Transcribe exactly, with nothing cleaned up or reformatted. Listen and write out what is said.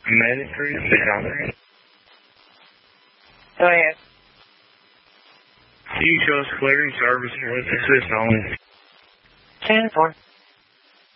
Medic three six. Go ahead. You show us clearing service with assist only. ten four.